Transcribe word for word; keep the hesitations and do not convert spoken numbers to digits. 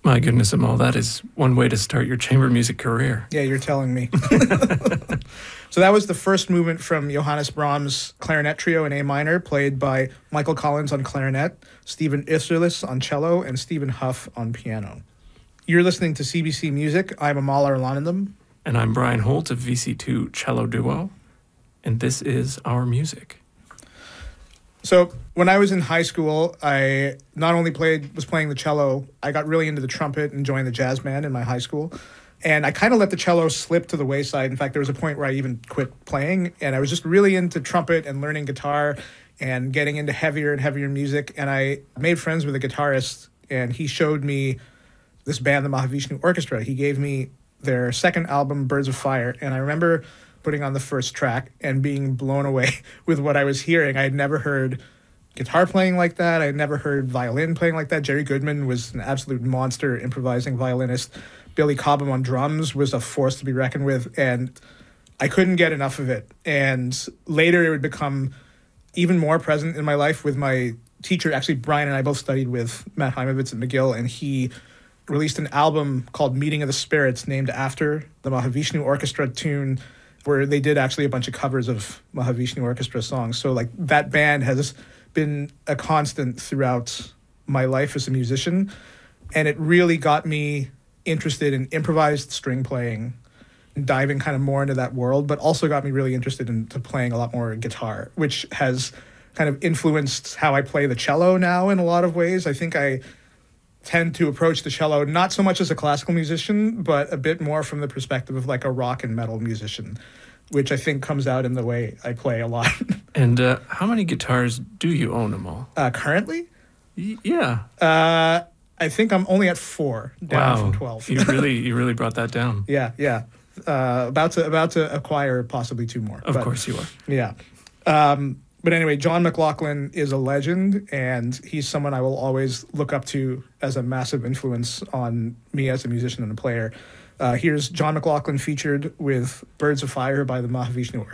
My goodness, Amal, that is one way to start your chamber music career. Yeah, you're telling me. So that was the first movement from Johannes Brahms' clarinet trio in A minor, played by Michael Collins on clarinet, Stephen Isserlis on cello, and Stephen Huff on piano. You're listening to C B C Music. I'm Amal Arlanandam. And I'm Brian Holt of V C two Cello Duo. And this is our music. So when I was in high school, I not only played was playing the cello, I got really into the trumpet and joined the jazz band in my high school. And I kind of let the cello slip to the wayside. In fact, there was a point where I even quit playing, and I was just really into trumpet and learning guitar and getting into heavier and heavier music. And I made friends with a guitarist, and he showed me this band, the Mahavishnu Orchestra. He gave me their second album, Birds of Fire, and I remember putting on the first track and being blown away with what I was hearing. I had never heard guitar playing like that. I had never heard violin playing like that. Jerry Goodman was an absolute monster improvising violinist. Billy Cobham on drums was a force to be reckoned with, and I couldn't get enough of it. And later it would become even more present in my life with my teacher. Actually, Brian and I both studied with Matt Heimovitz at McGill, and he released an album called Meeting of the Spirits named after the Mahavishnu Orchestra tune, where they did actually a bunch of covers of Mahavishnu Orchestra songs. So like that band has been a constant throughout my life as a musician, and it really got me interested in improvised string playing and diving kind of more into that world, but also got me really interested in to playing a lot more guitar, which has kind of influenced how I play the cello now in a lot of ways. I think I tend to approach the cello not so much as a classical musician, but a bit more from the perspective of like a rock and metal musician, which I think comes out in the way I play a lot. And uh, how many guitars do you own, Amal? Uh, currently? Y- yeah. Uh, I think I'm only at four, down Wow. from twelve. you really you really brought that down. Yeah, yeah. Uh, about to about to acquire possibly two more. Of but, course you are. Yeah. Um, but anyway, John McLaughlin is a legend, and he's someone I will always look up to as a massive influence on me as a musician and a player. Uh, here's John McLaughlin featured with Birds of Fire by the Mahavishnu Orchestra.